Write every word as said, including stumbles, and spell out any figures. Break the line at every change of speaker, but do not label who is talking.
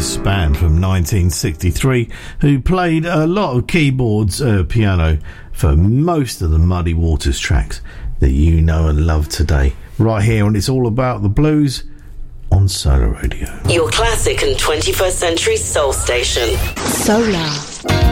Boys band from nineteen sixty-three who played a lot of keyboards, uh, piano for most of the Muddy Waters tracks that you know and love today. Right here on It's All About the Blues on Solar Radio.
Your classic and twenty-first century soul station.
Solar.